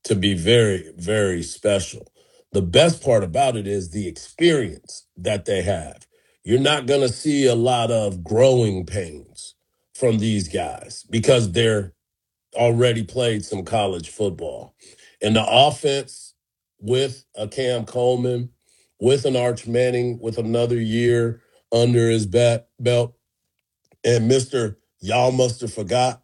to be very, very special. The best part about it is the experience that they have. You're not going to see a lot of growing pains from these guys because they're already played some college football. And the offense with a Cam Coleman, with an Arch Manning, with another year under his belt, and Mr. Y'all must have forgot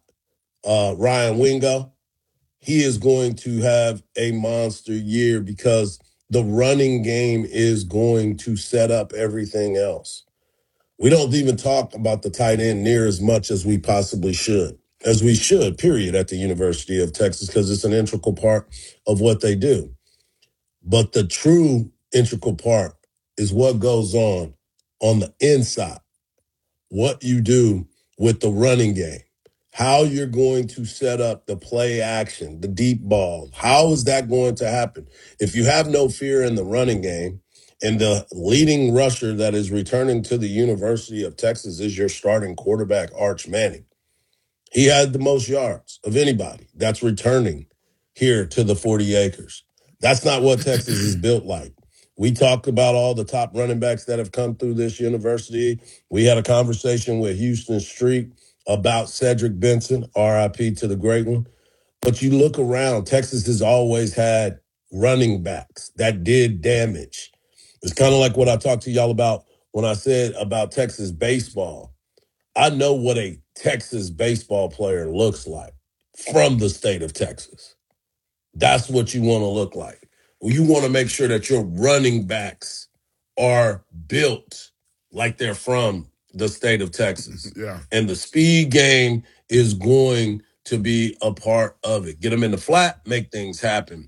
Ryan Wingo, he is going to have a monster year because the running game is going to set up everything else. We don't even talk about the tight end near as much as we possibly should, period, at the University of Texas, because it's an integral part of what they do. But the true integral part is what goes on the inside, what you do with the running game, how you're going to set up the play action, the deep ball. How is that going to happen? If you have no fear in the running game and the leading rusher that is returning to the University of Texas is your starting quarterback, Arch Manning. He had the most yards of anybody that's returning here to the 40 acres. That's not what Texas is built like. We talked about all the top running backs that have come through this university. We had a conversation with Houston Street about Cedric Benson, RIP to the great one. But you look around, Texas has always had running backs that did damage. It's kind of like what I talked to y'all about when I said about Texas baseball. I know what a Texas baseball player looks like from the state of Texas. That's what you want to look like. You want to make sure that your running backs are built like they're from the state of Texas. Yeah. And the speed game is going to be a part of it. Get them in the flat, make things happen.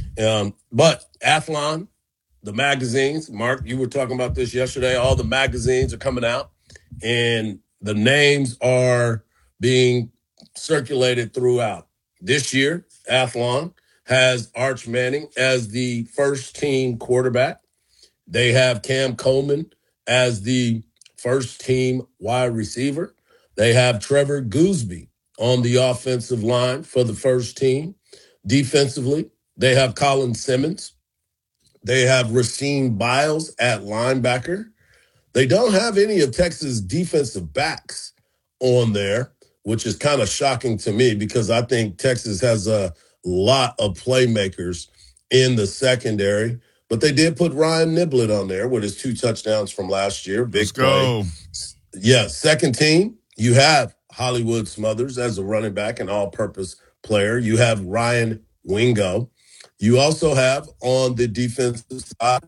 But Athlon, the magazines, Mark, you were talking about this yesterday. All the magazines are coming out and the names are being circulated throughout. This year, Athlon has Arch Manning as the first team quarterback. They have Cam Coleman as the first team wide receiver. They have Trevor Gooseby on the offensive line for the first team. Defensively, they have Colin Simmons. They have Racine Biles at linebacker. They don't have any of Texas defensive backs on there, which is kind of shocking to me because I think Texas has a lot of playmakers in the secondary. But they did put Ryan Niblett on there with his 2 touchdowns from last year. Big Let's play. go. Yeah, second team, you have Hollywood Smothers as a running back and all-purpose player. You have Ryan Wingo. You also have on the defensive side,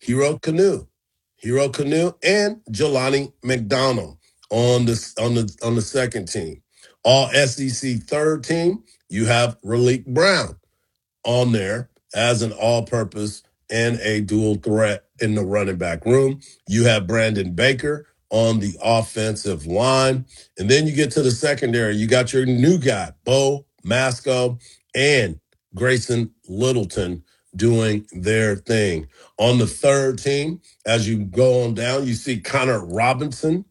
Hero Canoe and Jelani McDonald on the second team. All SEC third team, you have Raleek Brown on there as an all-purpose and a dual threat in the running back room. You have Brandon Baker on the offensive line. And then you get to the secondary. You got your new guy, Bo Masco and Grayson Littleton doing their thing. On the third team, as you go on down, you see Connor Robertson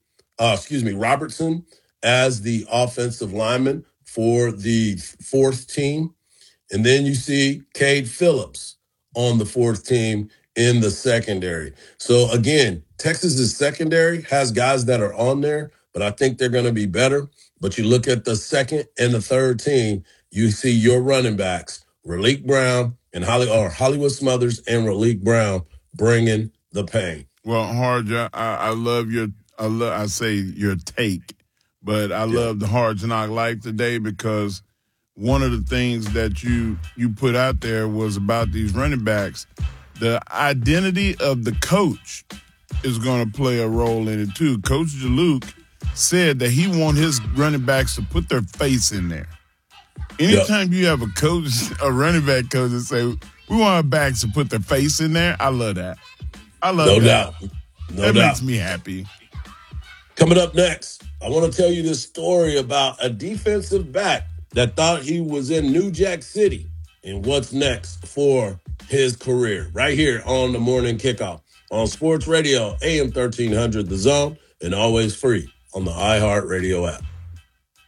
as the offensive lineman for the fourth team. And then you see Cade Phillips on the fourth team in the secondary. So again, Texas's secondary has guys that are on there, but I think they're going to be better. But you look at the second and the third team, you see your running backs, Raleek Brown and Hollywood Smothers and Raleek Brown bringing the pain. Well, Harge, I love I say your take, but I love the Hard Knock Life today because one of the things that you put out there was about these running backs. The identity of the coach is going to play a role in it too. Coach DeLuke said that he wants his running backs to put their face in there. Anytime you have a running back coach that say, we want our backs to put their face in there, I love that. I love that. That makes me happy. Coming up next, I want to tell you this story about a defensive back that thought he was in New Jack City and what's next for his career right here on the Morning Kickoff on Sports Radio, AM 1300 The Zone, and always free on the iHeartRadio app.